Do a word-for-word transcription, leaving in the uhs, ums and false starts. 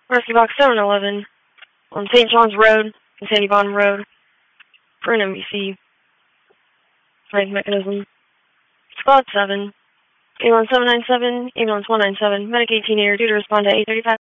Rescue Box seven eleven on Saint John's Road and Sandy Bottom Road for an M V C. Strength mechanism. Squad seven. Ambulance seven nine seven, ambulance one nine seven, medic eighteen here, due to respond to eight thirty-five.